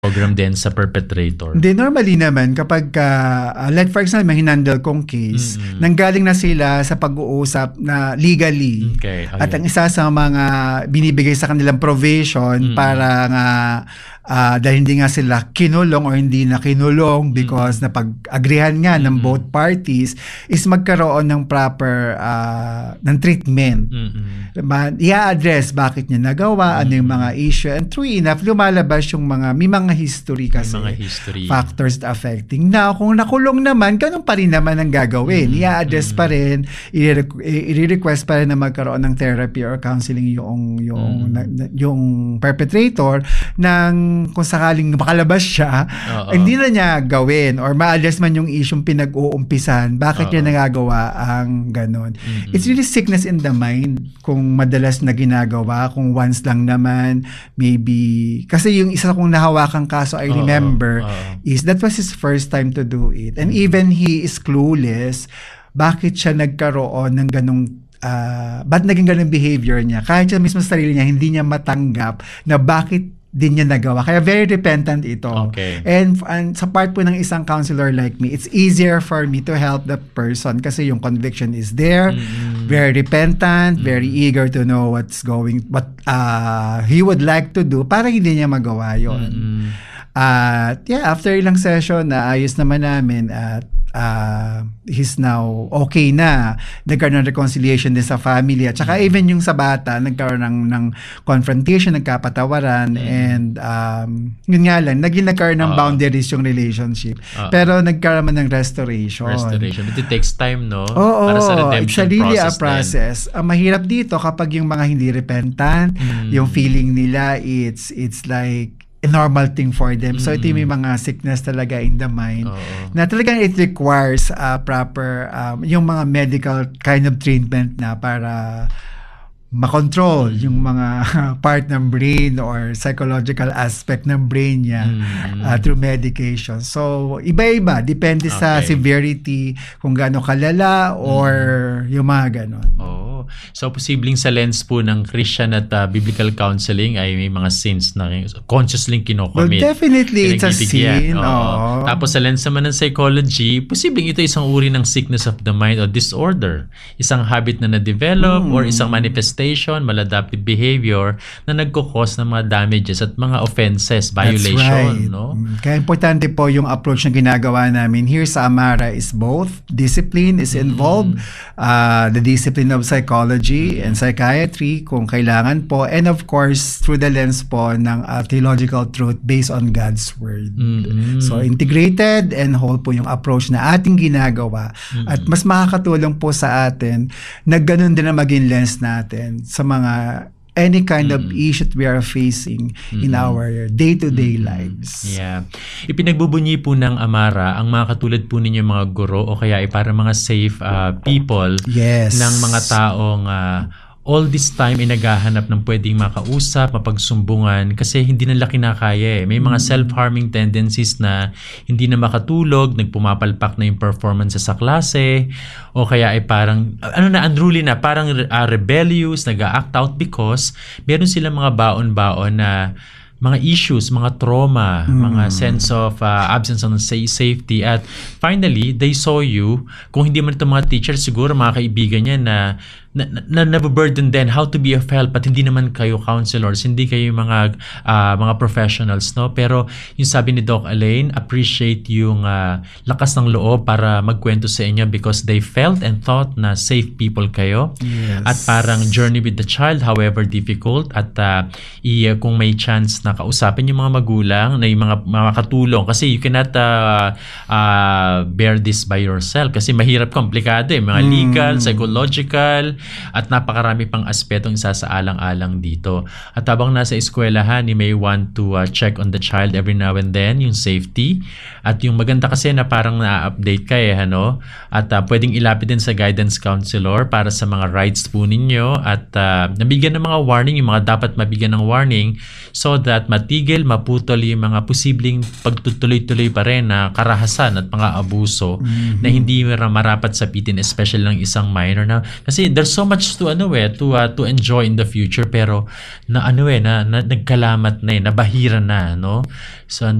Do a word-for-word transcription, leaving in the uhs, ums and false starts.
program din sa perpetrator? Hindi, normally naman kapag, uh, like for example, may hinandle kong case, mm-hmm. nanggaling na sila sa pag-uusap na legally. Okay, okay. At ang isa sa mga binibigay sa kanilang provision mm-hmm. para nga uh, dahil hindi nga sila kinulong or hindi na kinulong because mm-hmm. napag-agrihan nga ng mm-hmm. both parties is magkaroon ng proper uh, ng treatment. Mm-hmm. I-address bakit niya nagawa, mm-hmm. ano yung mga issue, and true enough, lumalabas yung mga, may mga history kasi, mga history. Factors affecting. Now, kung nakulong naman, ganun pa rin naman ang gagawin. Mm-hmm. I-address mm-hmm. pa rin, i-request pa rin na magkaroon ng therapy or counseling yung yung mm-hmm. na, yung perpetrator ng kung sakaling makalabas siya, uh-oh. hindi na niya gawin or ma-address man yung issue pinag-uumpisan, bakit uh-oh. niya nagagawa ang ganun. Mm-hmm. It's really sickness in the mind kung madalas na ginagawa, kung once lang naman, maybe, kasi yung isa kong nahawakan kaso I remember uh-oh. Uh-oh. is that was his first time to do it. And mm-hmm. even he is clueless, bakit siya nagkaroon ng ganung uh, ba't naging ganung behavior niya? Kahit siya mismo sa sarili niya, hindi niya matanggap na bakit din niya nagawa. Kaya very repentant ito. Okay. And, and sa part po ng isang counselor like me, it's easier for me to help the person kasi yung conviction is there. Mm-hmm. Very repentant, mm-hmm. very eager to know what's going, what uh, he would like to do para hindi niya magawa yun. Mm-hmm. At uh, yeah, after ilang session, naayos naman namin at uh, he's now okay na. Nagkaroon ng reconciliation din sa family. At saka mm-hmm. even yung sa bata, nagkaroon ng, ng confrontation, nagkapatawaran, mm-hmm. and um, yun nga lang, naging nagkaroon ng uh, boundaries yung relationship. Uh, Pero nagkaroon man ng restoration. Restoration. But it takes time, no? Oo, para sa redemption it's really process a process. Ang mahirap dito kapag yung mga hindi repentant, mm-hmm. yung feeling nila, it's it's like a normal thing for them. Mm-hmm. So, ito yung may mga sickness talaga in the mind. Oo. Na talagang it requires uh, proper, um, yung mga medical kind of treatment na para makontrol yung mga part ng brain or psychological aspect ng brain niya mm-hmm. uh, through medication. So, iba-iba. Depende okay. sa severity, kung gaano kalala or mm-hmm. yung mga ganon. Oh. So, posibleng sa lens po ng Christian at uh, biblical counseling ay may mga sins na consciously kinocommit. Well, definitely it's a sin. Oh. Oh. Tapos sa lens naman ng psychology, posibleng ito isang uri ng sickness of the mind o disorder. Isang habit na na-develop mm. or isang manifestation, maladaptive behavior na nagkukos ng mga damages at mga offenses, violation. That's right. No? Kaya importante po yung approach na ginagawa namin here sa Amara is both discipline is involved, mm. uh, the discipline of psychology mm. and psychiatry kung kailangan po, and of course through the lens po ng uh, theological truth based on God's word. Mm-hmm. So integrated and whole po yung approach na ating ginagawa mm-hmm. at mas makakatulong po sa atin na ganun din ang maging lens natin sa mga any kind mm. of issue that we are facing mm. in our day-to-day mm. lives. Yeah. Ipinagbubunyi po ng Amara ang mga katulad po ninyo mga guro o kaya ay para mga safe uh, people yes. ng mga taong uh, all this time ay naghahanap ng pwedeng makausap, mapagsumbungan kasi hindi nila kinakaya eh. May mga self-harming tendencies na hindi na makatulog, nagpumapalpak na yung performance sa klase o kaya ay parang, ano na, unruly na, parang uh, rebellious, nag-act out because meron silang mga baon-baon na mga issues, mga trauma, mm. mga sense of uh, absence of safety. At finally, they saw you. Kung hindi man ito mga teachers, siguro mga kaibigan niya na na, na, na burden din how to be of help at hindi naman kayo counselors, hindi kayo mga uh, mga professionals, no? Pero yung sabi ni Doc Elaine, appreciate yung uh, lakas ng loob para magkwento sa inyo because they felt and thought na safe people kayo. Yes. At parang journey with the child, however difficult, at uh, i, kung may chance na kausapin yung mga magulang na yung mga, mga katulong kasi you cannot uh, uh, bear this by yourself kasi mahirap, komplikado eh, mga legal, mm. psychological, at napakarami pang aspetong isasaalang-alang dito. At habang nasa eskwelahan, you may want to uh, check on the child every now and then, yung safety. At yung maganda kasi na parang na-update ka eh, ano? At uh, pwedeng ilapit din sa guidance counselor para sa mga rights po ninyo at uh, nabigyan ng mga warning, yung mga dapat mabigyan ng warning so that matigil, maputol yung mga posibleng pagtutuloy-tuloy pa rin na karahasan at mga abuso mm-hmm. na hindi marapat sapitin, especially ng isang minor na kasi there's there's so much to ano eh to uh, to enjoy in the future pero na ano eh na, na nagkalamat na eh, nabahira na, no? So